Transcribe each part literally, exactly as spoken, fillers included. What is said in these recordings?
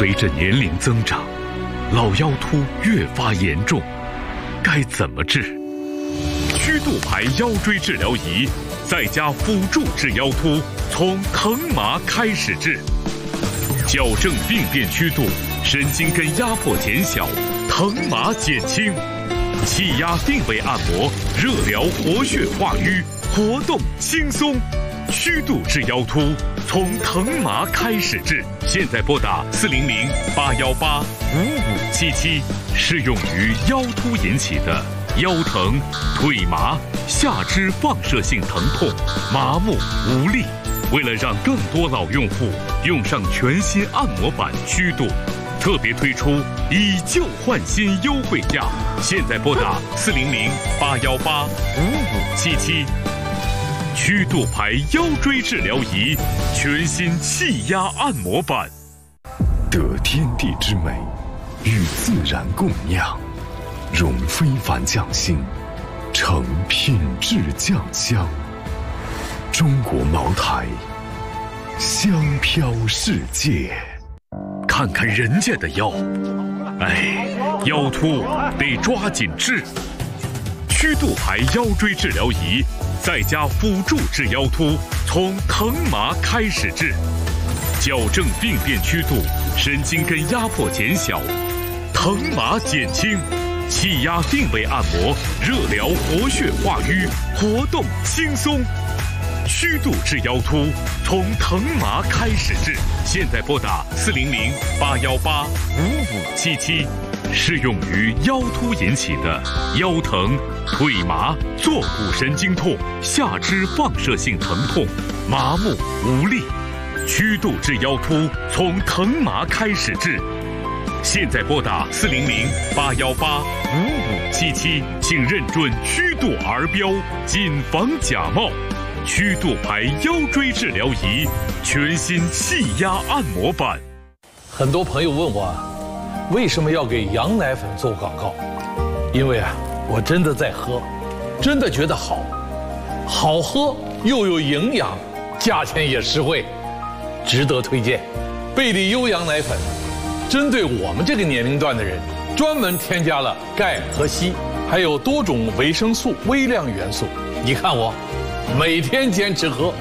随着年龄增长，老腰突越发严重，该怎么治？曲度牌腰椎治疗仪，在家辅助治腰突，从疼麻开始治，矫正病变曲度，神经根压迫减小，疼麻减轻，气压定位按摩，热疗活血化瘀，活动轻松。曲度治腰突，从疼麻开始治。现在拨打四零零八幺八五五七七，适用于腰突引起的腰疼、腿麻、下肢放射性疼痛、麻木无力。为了让更多老用户用上全新按摩版曲度，特别推出以旧换新优惠价。现在拨打四零零八幺八五五七七。曲度牌腰椎治疗仪，全新气压按摩版。 得天地之美，与自然共酿，融非凡匠心，成品质酱香。中国茅台，香飘世界。 看看人家的腰，哎，腰突得抓紧治。曲度牌腰椎治疗仪，在家辅助治腰突，从疼麻开始治，矫正病变曲度，神经根压迫减小，疼麻减轻，气压定位按摩，热疗活血化瘀，活动轻松。曲度治腰突，从疼麻开始治。现在拨打四零零八幺八五五七七，适用于腰突引起的腰疼、腿麻、坐骨神经痛、下肢放射性疼痛、麻木无力。曲度治腰突，从疼麻开始治。现在拨打四零零八幺八五五七七，请认准曲度儿标，谨防假冒。曲度牌腰椎治疗仪，全新气压按摩版。 很多朋友问我，为什么要给羊奶粉做广告？因为啊，我真的在喝，真的觉得好，好喝又有营养，价钱也实惠，值得推荐。贝利优羊奶粉，针对我们这个年龄段的人，专门添加了钙和硒，还有多种维生素、微量元素。你看我。每天坚持喝。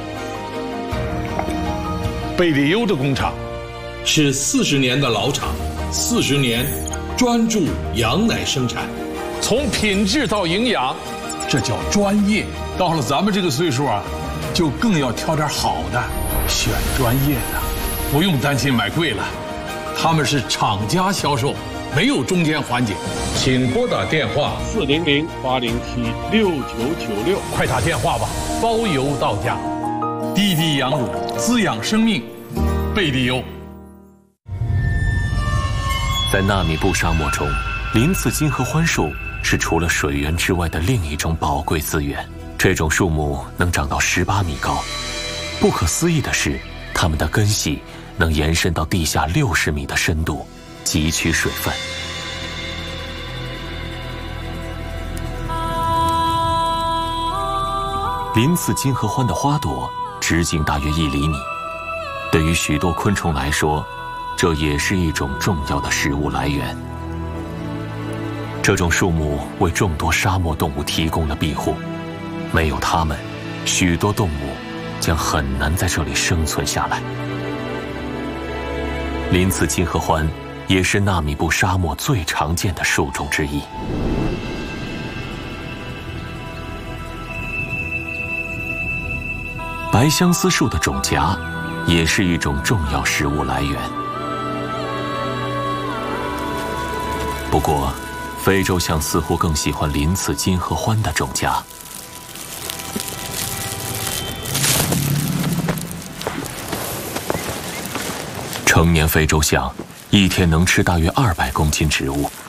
贝利优的工厂是四十年的老厂，四十年专注羊奶生产，从品质到营养，这叫专业。到了咱们这个岁数啊，就更要挑点好的，选专业的，不用担心买贵了。他们是厂家销售，没有中间环节。请拨打电话四零零八零七六九九六， 快打电话吧，包邮到家。滴滴羊乳，滋养生命，贝利优。 在纳米布沙漠中，鳞次金合欢树是除了水源之外的另一种宝贵资源。这种树木能长到十八米高，不可思议的是，它们的根系能延伸到地下六十米的深度，汲取水分。鳞次金合欢的花朵直径大约一厘米，对于许多昆虫来说，这也是一种重要的食物来源。这种树木为众多沙漠动物提供了庇护，没有它们，许多动物将很难在这里生存下来。鳞次金合欢也是纳米布沙漠最常见的树种之一。白相思树的种荚也是一种重要食物来源。不过，非洲象似乎更喜欢鳞次金合欢的种荚。成年非洲象一天能吃大约二百公斤植物，